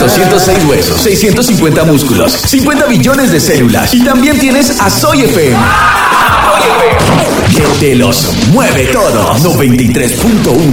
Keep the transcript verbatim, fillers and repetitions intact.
doscientos seis huesos, seiscientos cincuenta músculos, cincuenta billones de células. Y también tienes a Soy F M. Que te los mueve todos. noventa y tres punto uno